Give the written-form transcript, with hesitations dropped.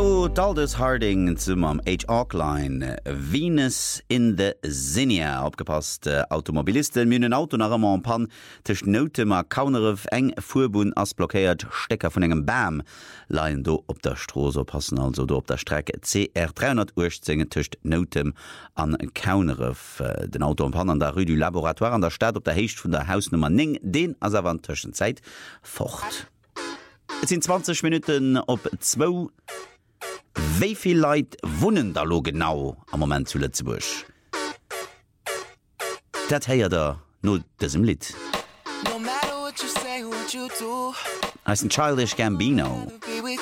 vu Aldous Harding zum am HR-Line Venus in the Zinnia opgepasst Automobilisten mynnen Auto nach am Pan tech Notemer Kauneref eng Furbun ass blockéiert Stecker vun engem Bam laien do op der Stroso passen also do op der Strecke CR 380 tucht Notem an Kauneref den Auto am Pan an der Rue du Laboratoire an der Stadt op der Hecht vun der Hausnummer 9 den as avantschen Zeit fort. Es sind 20 Minuten op 2. Wieviel Leute wohnen da lo genau am Moment zu Lützeburg? Das heißt da nur das im Lied. Heißt ein Childish Gambino.